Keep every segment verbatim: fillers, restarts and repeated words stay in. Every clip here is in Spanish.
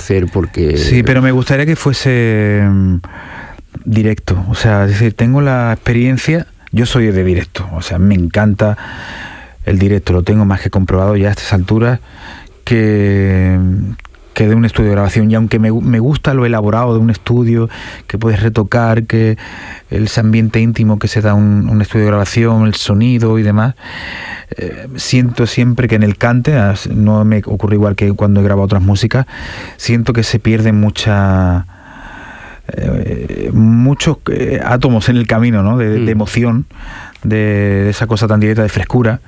hacer porque... Sí, pero me gustaría que fuese um, directo, o sea, es decir, tengo la experiencia, yo soy de directo, o sea, me encanta el directo, lo tengo más que comprobado ya a estas alturas, que... que de un estudio de grabación, y aunque me, me gusta lo elaborado de un estudio, que puedes retocar, que ese ambiente íntimo que se da un, un estudio de grabación, el sonido y demás, eh, siento siempre que en el cante, no me ocurre igual que cuando he grabado otras músicas, siento que se pierden mucha, eh, muchos eh, átomos en el camino, ¿no? de, mm. de emoción, de, de esa cosa tan directa, de frescura.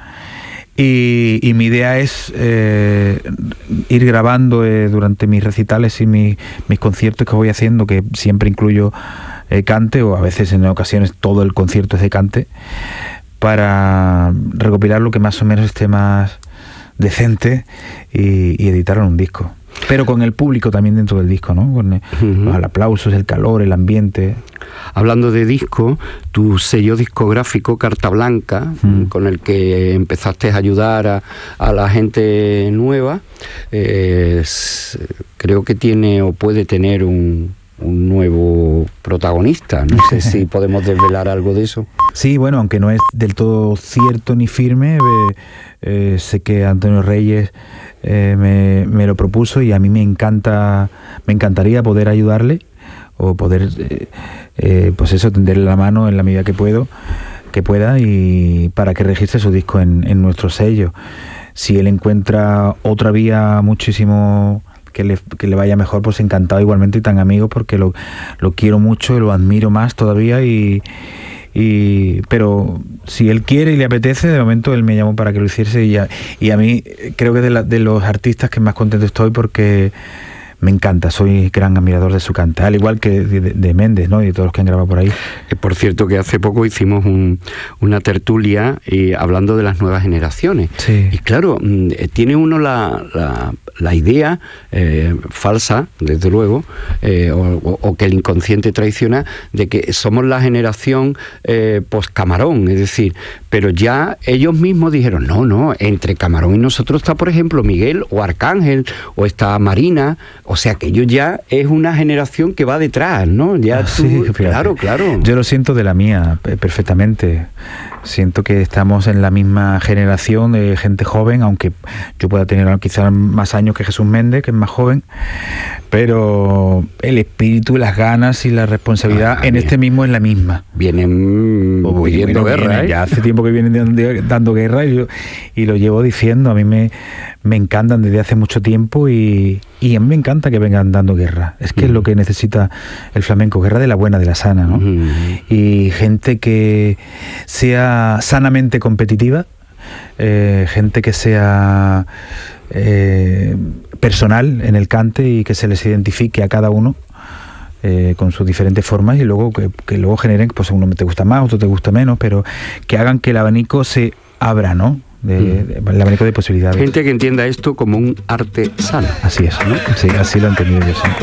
Y, y mi idea es eh, ir grabando eh, durante mis recitales y mi, mis conciertos que voy haciendo, que siempre incluyo eh, cante, o a veces en ocasiones todo el concierto es de cante, para recopilar lo que más o menos esté más decente y, y editarlo en un disco. Pero con el público también dentro del disco, ¿no? Con el, uh-huh. los aplausos, el calor, el ambiente. Hablando de disco, tu sello discográfico Carta Blanca, uh-huh. con el que empezaste a ayudar a, a la gente nueva, eh, creo que tiene o puede tener un, un nuevo protagonista. No sé si podemos desvelar algo de eso. Sí, bueno, aunque no es del todo cierto ni firme, eh, eh, sé que Antonio Reyes eh, me, me lo propuso, y a mí me encanta, me encantaría poder ayudarle, o poder, eh, eh, pues eso, tenderle la mano en la medida que puedo, que pueda, y para que registre su disco en, en nuestro sello. Si él encuentra otra vía muchísimo que le, que le vaya mejor, pues encantado igualmente, y tan amigo, porque lo, lo quiero mucho y lo admiro más todavía, y Y, pero si él quiere y le apetece, de momento él me llamó para que lo hiciese, y a, y a mí creo que de, la, de los artistas que más contento estoy, porque me encanta, soy gran admirador de su cante, al igual que de, de, de Méndez, ¿no? Y de todos los que han grabado por ahí. Eh, por cierto, que hace poco hicimos un, una tertulia eh, hablando de las nuevas generaciones. Sí. Y claro, eh, tiene uno la, la, la idea eh, falsa, desde luego, eh, o, o que el inconsciente traiciona, de que somos la generación eh, post-Camarón, es decir, pero ya ellos mismos dijeron, no, no, entre Camarón y nosotros está, por ejemplo, Miguel o Arcángel, o está Marina. O sea que ellos ya es una generación que va detrás, ¿no? Ya ah, tú, sí, claro, claro. Yo lo siento de la mía, perfectamente. Siento que estamos en la misma generación de gente joven, aunque yo pueda tener quizás más años que Jesús Méndez, que es más joven, pero el espíritu, las ganas y la responsabilidad ah, en bien. Este mismo es la misma. Vienen oh, viendo guerra, viene, ¿eh? Ya hace tiempo que vienen dando, dando guerra, y, yo, y lo llevo diciendo. A mí me, me encantan desde hace mucho tiempo, y, y a mí me encanta que vengan dando guerra. Es que mm. es lo que necesita el flamenco, guerra de la buena, de la sana, ¿no? Mm. Y gente que sea sanamente competitiva, eh, gente que sea eh, personal en el cante, y que se les identifique a cada uno eh, con sus diferentes formas, y luego que, que luego generen, pues uno te gusta más, otro te gusta menos, pero que hagan que el abanico se abra, ¿no? De, de, de, el abanico de posibilidades. Gente que entienda esto como un arte sano. Así es, ¿no? Sí, así lo he entendido yo siempre.